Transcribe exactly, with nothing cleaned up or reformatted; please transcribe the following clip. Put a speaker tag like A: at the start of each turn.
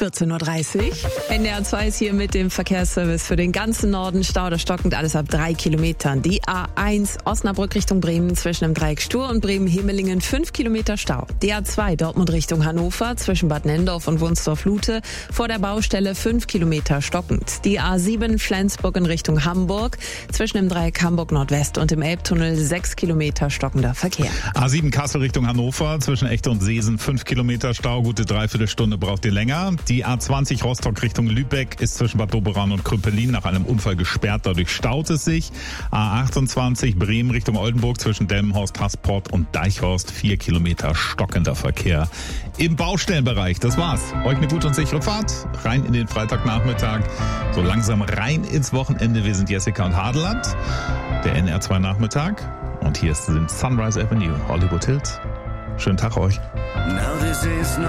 A: vierzehn Uhr dreißig. N D R zwei ist hier mit dem Verkehrsservice für den ganzen Norden. Stau oder stockend, alles ab drei Kilometern. Die A eins Osnabrück Richtung Bremen zwischen dem Dreieck Stur und Bremen-Himmelingen fünf Kilometer Stau. Die A zwei Dortmund Richtung Hannover zwischen Bad Nendorf und Wunsdorf-Lute vor der Baustelle fünf Kilometer stockend. Die A sieben Flensburg in Richtung Hamburg zwischen dem Dreieck Hamburg Nordwest und dem Elbtunnel sechs Kilometer stockender Verkehr.
B: A sieben Kassel Richtung Hannover zwischen Echte und Seesen fünf Kilometer Stau, gute Dreiviertelstunde braucht ihr länger. Die A zwanzig Rostock Richtung Lübeck ist zwischen Bad Doberan und Krüppelin nach einem Unfall gesperrt, dadurch staut es sich. A achtundzwanzig Bremen Richtung Oldenburg zwischen Delmenhorst, Hasport und Deichhorst vier Kilometer stockender Verkehr im Baustellenbereich. Das war's. Euch eine gute und sichere Fahrt rein in den Freitagnachmittag, so langsam rein ins Wochenende. Wir sind Jessica und Hadeland, der N R zwei Nachmittag, und hier sind Sunrise Avenue, Hollywood Hills. Schönen Tag euch.
C: Now this is not